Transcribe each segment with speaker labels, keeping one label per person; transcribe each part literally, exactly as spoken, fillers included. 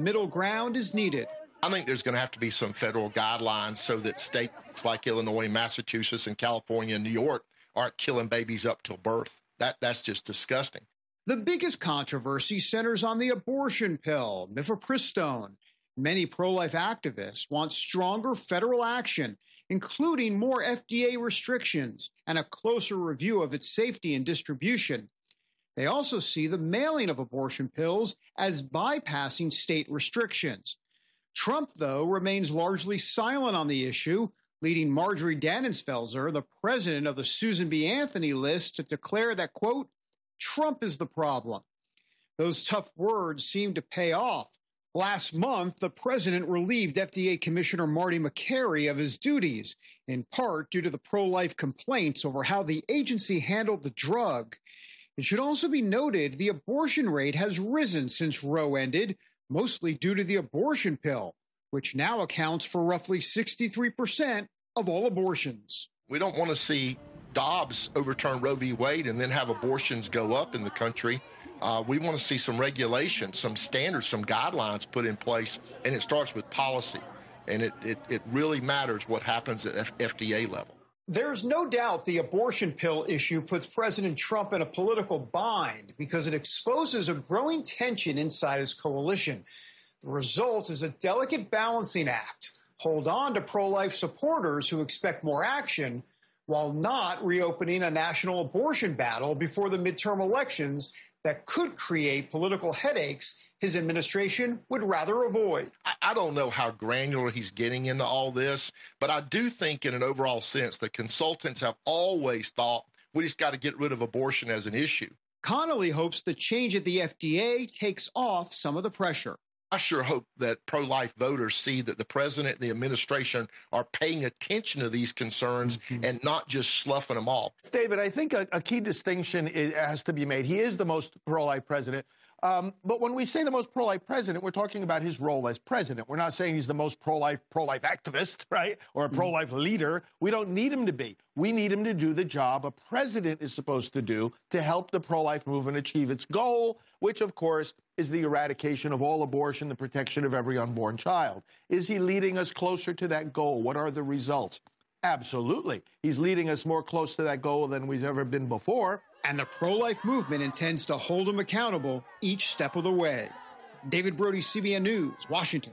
Speaker 1: middle ground is needed.
Speaker 2: I think there's going to have to be some federal guidelines so that states like Illinois, Massachusetts, and California and New York aren't killing babies up till birth. That, that's just disgusting.
Speaker 1: The biggest controversy centers on the abortion pill, mifepristone. Many pro-life activists want stronger federal action, including more F D A restrictions and a closer review of its safety and distribution. They also see the mailing of abortion pills as bypassing state restrictions. Trump, though, remains largely silent on the issue, leading Marjorie Dannenfelser, the president of the Susan B. Anthony list, to declare that, quote, Trump is the problem. Those tough words seem to pay off. Last month, the president relieved F D A Commissioner Marty Makary of his duties, in part due to the pro-life complaints over how the agency handled the drug. It should also be noted the abortion rate has risen since Roe ended, mostly due to the abortion pill, which now accounts for roughly sixty-three percent of all abortions.
Speaker 2: We don't want to see Dobbs overturn Roe v. Wade and then have abortions go up in the country. Uh, we want to see some regulation, some standards, some guidelines put in place, and it starts with policy. And it, it, it really matters what happens at F- FDA level.
Speaker 1: There's no doubt the abortion pill issue puts President Trump in a political bind because it exposes a growing tension inside his coalition. The result is a delicate balancing act. Hold on to pro-life supporters who expect more action, while not reopening a national abortion battle before the midterm elections that could create political headaches his administration would rather avoid.
Speaker 2: I, I don't know how granular he's getting into all this, but I do think in an overall sense the consultants have always thought we just got to get rid of abortion as an issue.
Speaker 1: Connolly hopes the change at the F D A takes off some of the pressure.
Speaker 2: I sure hope that pro-life voters see that the president and the administration are paying attention to these concerns mm-hmm. and not just sloughing them off.
Speaker 3: David, I think a, a key distinction is, has to be made. He is the most pro-life president. Um, but when we say the most pro-life president, we're talking about his role as president. We're not saying he's the most pro-life pro-life activist, right, or a pro-life mm-hmm. leader. We don't need him to be. We need him to do the job a president is supposed to do to help the pro-life movement achieve its goal, which, of course, is the eradication of all abortion, the protection of every unborn child. Is he leading us closer to that goal? What are the results? Absolutely. He's leading us more close to that goal than we've ever been before.
Speaker 1: And the pro-life movement intends to hold him accountable each step of the way. David Brody, C B N News, Washington.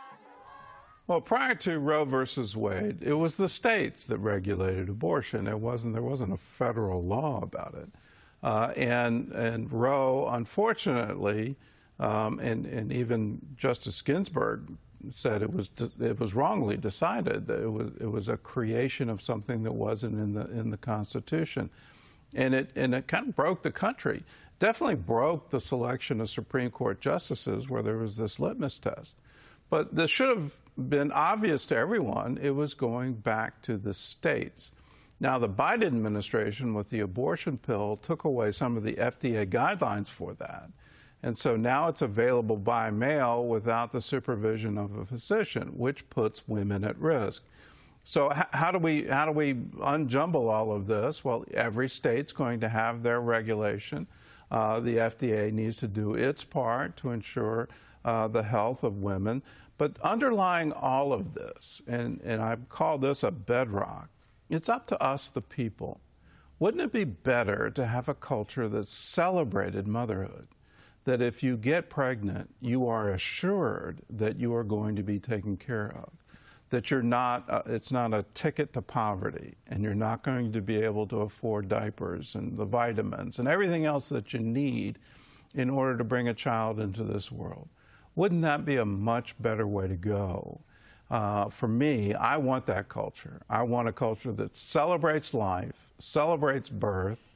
Speaker 4: Well, prior to Roe versus Wade, it was the states that regulated abortion. It wasn't, there wasn't a federal law about it. Uh, and, and Roe, unfortunately, um, and, and even Justice Ginsburg said it was it was wrongly decided that it was it was a creation of something that wasn't in the in the Constitution, and it and it kind of broke the country. Definitely broke the selection of Supreme Court justices where there was this litmus test. But this should have been obvious to everyone. It was going back to the states. Now, the Biden administration with the abortion pill took away some of the F D A guidelines for that. And so now it's available by mail without the supervision of a physician, which puts women at risk. So how do we how do we unjumble all of this? Well, every state's going to have their regulation. Uh, the F D A needs to do its part to ensure uh, the health of women. But underlying all of this, and, and I call this a bedrock, it's up to us, the people. Wouldn't it be better to have a culture that celebrated motherhood? That if you get pregnant, you are assured that you are going to be taken care of, that you're not, uh, it's not a ticket to poverty, and you're not going to be able to afford diapers and the vitamins and everything else that you need in order to bring a child into this world. Wouldn't that be a much better way to go? Uh, for me, I want that culture. I want a culture that celebrates life, celebrates birth,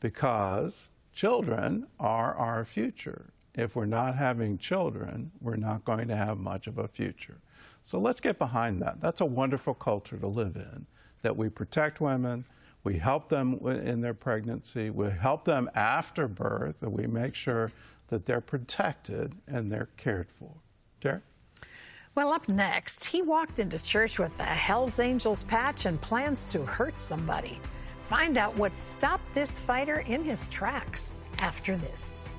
Speaker 4: because children are our future. If we're not having children, we're not going to have much of a future. So let's get behind that. That's a wonderful culture to live in, that we protect women, we help them in their pregnancy, we help them after birth, and we make sure that they're protected and they're cared for. Jerry?
Speaker 5: Well, up next, he walked into church with a Hells Angels patch and plans to hurt somebody. Find out what stopped this fighter in his tracks after this.